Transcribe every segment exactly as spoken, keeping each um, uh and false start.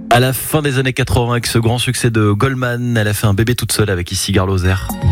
À la fin des années quatre-vingts, avec ce grand succès de Goldman, elle a fait un bébé toute seule avec Issy Garloser.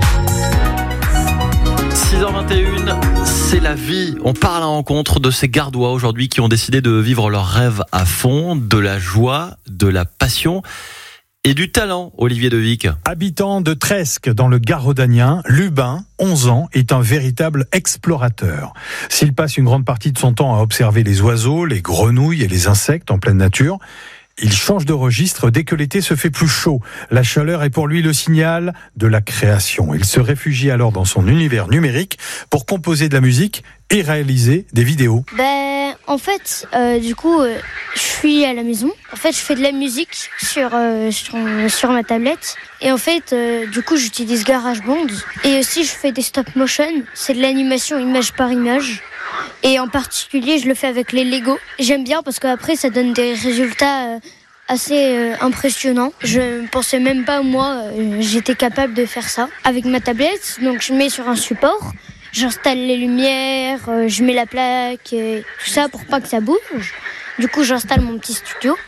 six heures vingt et une, c'est la vie. On part à la rencontre de ces Gardois aujourd'hui qui ont décidé de vivre leur rêve à fond, de la joie, de la passion et du talent. Olivier Devic. Habitant de Tresques dans le Gard rhodanien, Lubin, onze ans, est un véritable explorateur. S'il passe une grande partie de son temps à observer les oiseaux, les grenouilles et les insectes en pleine nature, il change de registre dès que l'été se fait plus chaud. La chaleur est pour lui le signal de la création. Il se réfugie alors dans son univers numérique pour composer de la musique et réaliser des vidéos. Ben, en fait, euh, du coup, euh, je suis à la maison. En fait, je fais de la musique sur, euh, sur, sur ma tablette. Et en fait, euh, du coup, j'utilise GarageBand. Et aussi, je fais des stop motion. C'est de l'animation image par image. Et en particulier, je le fais avec les Lego. J'aime bien parce qu'après, ça donne des résultats assez euh, impressionnants. Je ne pensais même pas, moi, euh, j'étais capable de faire ça. Avec ma tablette, donc je mets sur un support, j'installe les lumières, euh, je mets la plaque, euh, tout ça pour pas que ça bouge. Du coup, j'installe mon petit studio.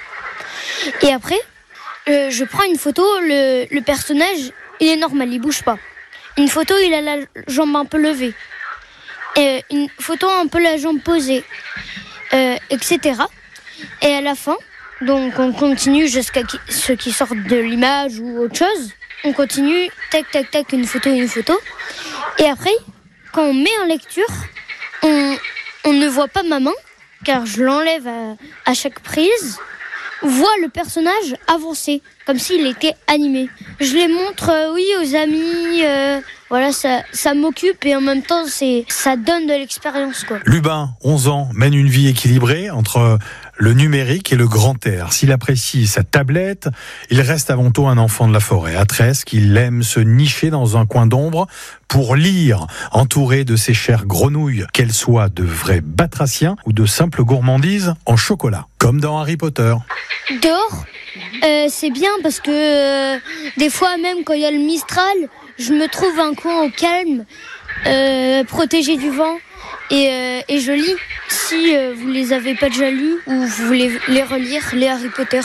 Et après, euh, je prends une photo, le, le personnage, il est normal, il bouge pas. Une photo, il a la jambe un peu levée. Euh, une photo un peu la jambe posée, euh, et cetera. Et à la fin, donc on continue jusqu'à qui, ce qui sortent de l'image ou autre chose. On continue, tac, tac, tac, une photo, une photo. Et après, quand on met en lecture, on, on ne voit pas ma main, car je l'enlève à, à chaque prise. On voit le personnage avancer, comme s'il était animé. Je les montre, euh, oui, aux amis. Euh, voilà, ça, ça m'occupe et en même temps, c'est, ça donne de l'expérience, quoi. Lubin, onze ans, mène une vie équilibrée entre le numérique et le grand air. S'il apprécie sa tablette, il reste avant tout un enfant de la forêt. À Tresques, il aime se nicher dans un coin d'ombre pour lire, entouré de ses chères grenouilles, qu'elles soient de vrais batraciens ou de simples gourmandises en chocolat, comme dans Harry Potter. Dehors, euh, c'est bien parce que euh, des fois, même quand il y a le Mistral, je me trouve un coin au calme, euh, protégé du vent, et, euh, et je lis. Si euh, vous les avez pas déjà lus ou vous voulez les relire, les Harry Potter,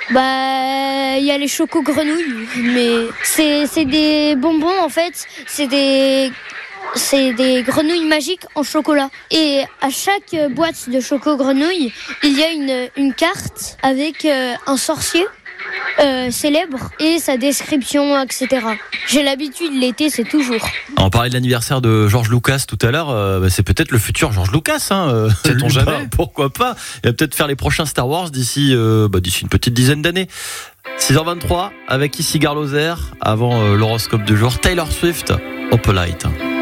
bah il y a les choco-grenouilles, mais c'est, c'est des bonbons en fait, c'est des... C'est des grenouilles magiques en chocolat. Et à chaque boîte de choco-grenouilles, il y a une, une carte avec euh, un sorcier euh, célèbre et sa description, et cetera. J'ai l'habitude, l'été, c'est toujours. On parlait de l'anniversaire de George Lucas tout à l'heure. Euh, bah, c'est peut-être le futur George Lucas. Hein, euh, sait-on jamais. Pourquoi pas. Il va peut-être faire les prochains Star Wars d'ici, euh, bah, d'ici une petite dizaine d'années. six heures vingt-trois avec Issy Garloser. Avant euh, l'horoscope du jour, Taylor Swift, Opalite.